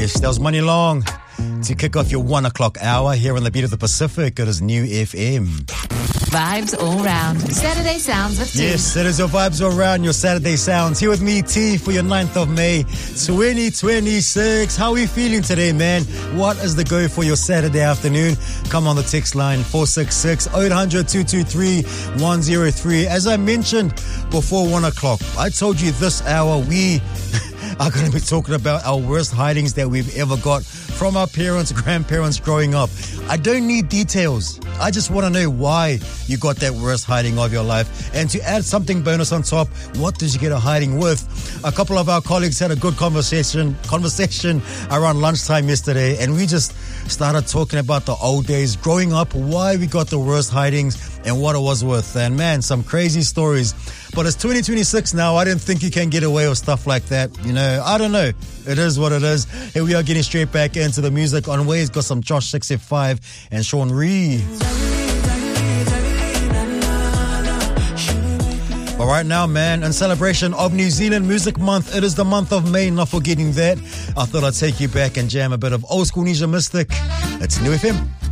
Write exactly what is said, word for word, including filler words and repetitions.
Yes, that was Money Long to kick off your one o'clock hour here on the Beat of the Pacific. It is New F M. Vibes all round. Saturday Sounds with T. Yes, it is your vibes all round, your Saturday Sounds. Here with me, T, for your ninth of May, twenty twenty-six. How are we feeling today, man? What is the go for your Saturday afternoon? Come on the text line, four six six, eight hundred, two two three, one zero three. As I mentioned before one o'clock, I told you this hour we are going to be talking about our worst hidings that we've ever got from our parents, grandparents growing up. I don't need details. I just want to know why you got that worst hiding of your life. And to add something bonus on top, what did you get a hiding with? A couple of our colleagues had a good conversation conversation around lunchtime yesterday, and we just started talking about the old days, growing up, why we got the worst hidings and what it was with. And man, some crazy stories. But it's twenty twenty-six now. I didn't think you can get away with stuff like that. You know, I don't know. It is what it is. Here we are getting straight back into the music. On Ways, got some Josh six F five and Sean Ree. But right now, man, in celebration of New Zealand Music Month, it is the month of May, not forgetting that. I thought I'd take you back and jam a bit of old school Nisha Mystic. It's New F M.